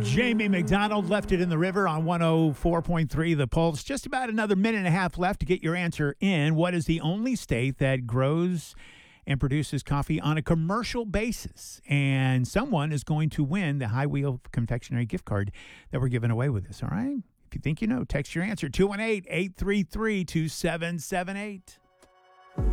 Jamie McDonald left it in the river on 104.3 The Pulse. Just about another minute and a half left to get your answer in. What is the only state that grows and produces coffee on a commercial basis? And someone is going to win the High Wheel Confectionery gift card that we're giving away with this, all right? If you think you know, text your answer, 218-833-2778.